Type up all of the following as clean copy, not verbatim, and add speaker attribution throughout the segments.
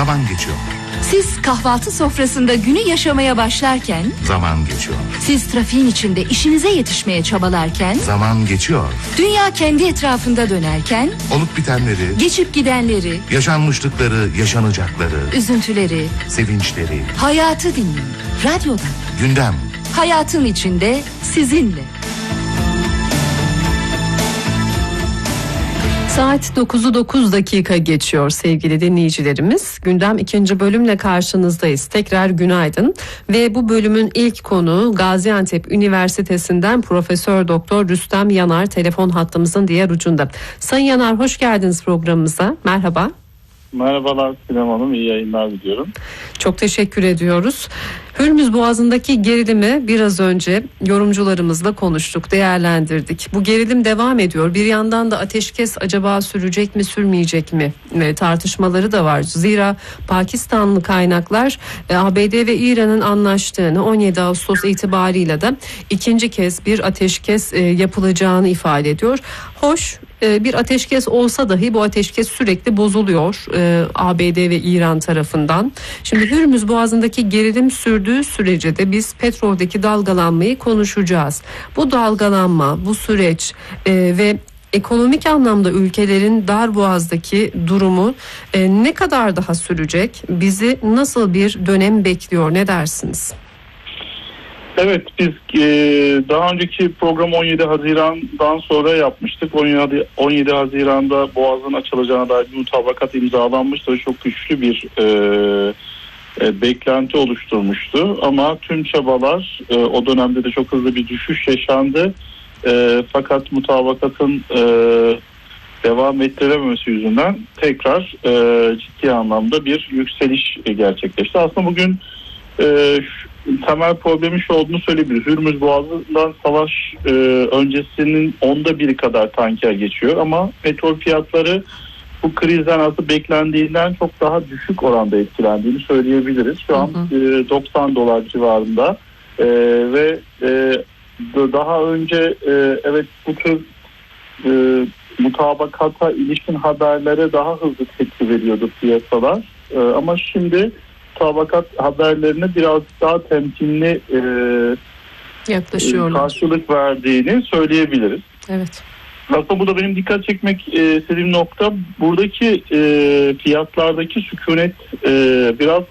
Speaker 1: Zaman geçiyor.
Speaker 2: Siz kahvaltı sofrasında günü yaşamaya başlarken,
Speaker 1: Zaman geçiyor.
Speaker 2: siz trafiğin içinde işinize yetişmeye çabalarken,
Speaker 1: Zaman geçiyor.
Speaker 2: dünya kendi etrafında dönerken,
Speaker 1: Olup bitenleri,
Speaker 2: geçip gidenleri,
Speaker 1: yaşanmışlıkları, yaşanacakları,
Speaker 2: üzüntüleri,
Speaker 1: sevinçleri,
Speaker 2: hayatı dinleyin. Radyoda,
Speaker 1: gündem.
Speaker 2: hayatın içinde sizinle.
Speaker 3: Saat 9'u 9 dakika geçiyor sevgili dinleyicilerimiz. Gündem 2. bölümle karşınızdayız. Tekrar günaydın. Ve bu bölümün ilk konuğu Gaziantep Üniversitesi'nden Profesör Doktor Rüstem Yanar telefon hattımızın diğer ucunda. Sayın Yanar, hoş geldiniz programımıza. Merhaba.
Speaker 4: Merhabalar Sinem Hanım, iyi yayınlar diliyorum.
Speaker 3: Çok teşekkür ediyoruz. Hürmüz Boğazı'ndaki gerilimi biraz önce yorumcularımızla konuştuk, değerlendirdik. Bu gerilim devam ediyor. Bir yandan da ateşkes acaba sürecek mi, sürmeyecek mi tartışmaları da var. Zira Pakistanlı kaynaklar ABD ve İran'ın anlaştığını, 17 Ağustos itibariyle de ikinci kez bir ateşkes yapılacağını ifade ediyor. Hoş, bir ateşkes olsa dahi bu ateşkes sürekli bozuluyor ABD ve İran tarafından. Şimdi Hürmüz Boğazı'ndaki gerilim sürdüğü sürece de biz petroldeki dalgalanmayı konuşacağız. Bu dalgalanma, bu süreç ve ekonomik anlamda ülkelerin Darboğaz'daki durumu ne kadar daha sürecek? Bizi nasıl bir dönem bekliyor? Ne dersiniz?
Speaker 4: Evet, biz daha önceki program 17 Haziran'dan sonra yapmıştık. 17 Haziran'da Boğaz'ın açılacağına dair bir mutabakat imzalanmıştı. Çok güçlü bir beklenti oluşturmuştu. Ama tüm çabalar, o dönemde de çok hızlı bir düşüş yaşandı. Fakat mutabakatın devam ettirememesi yüzünden tekrar ciddi anlamda bir yükseliş gerçekleşti. Aslında bugün temel problemi şu olduğunu söyleyebiliriz. Hürmüz Boğazı'ndan savaş öncesinin 1/10 kadar tanker geçiyor ama petrol fiyatları bu krizden aslında beklendiğinden çok daha düşük oranda etkilendiğini söyleyebiliriz. Şu an $90 civarında ve daha önce evet bu tür mutabakata ilişkin haberlere daha hızlı tepki veriyordu piyasalar ama şimdi mutabakat haberlerine biraz daha temkinli
Speaker 3: yaklaşıyorlar,
Speaker 4: karşılık verdiğini söyleyebiliriz.
Speaker 3: Evet.
Speaker 4: Aslında burada benim dikkat çekmek istediğim nokta buradaki fiyatlardaki sükunet biraz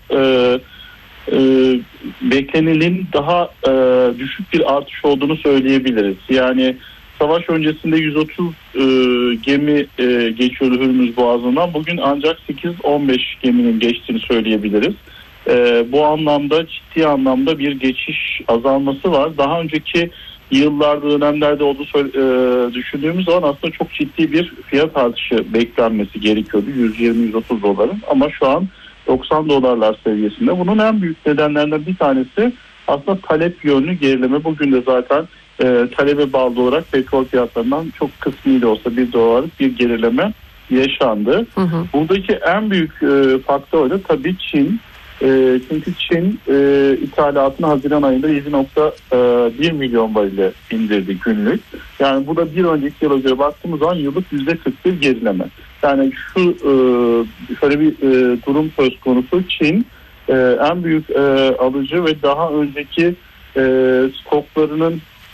Speaker 4: beklenenin daha düşük bir artış olduğunu söyleyebiliriz. Yani savaş öncesinde 130 gemi geçiyordu Hürmüz Boğazı'ndan. Bugün ancak 8-15 geminin geçtiğini söyleyebiliriz. Bu anlamda ciddi anlamda bir geçiş azalması var. Daha önceki yıllarda, dönemlerde olduğu düşündüğümüz zaman aslında çok ciddi bir fiyat artışı beklenmesi gerekiyordu. 120-130 doların ama şu an $90 seviyesinde. Bunun en büyük nedenlerinden bir tanesi aslında talep yönlü gerileme. Bugün de zaten talebe bağlı olarak petrol fiyatlarından çok kısmi de olsa $1 bir gerileme yaşandı. Hı hı. Buradaki en büyük faktör de tabii Çin. Çünkü Çin ithalatını Haziran ayında 7.1 milyon varile indirdi günlük. Yani bu da bir önceki yıla göre baktığımız zaman yıllık %41 gerileme. Yani şöyle bir durum söz konusu. Çin en büyük alıcı ve daha önceki stoklarının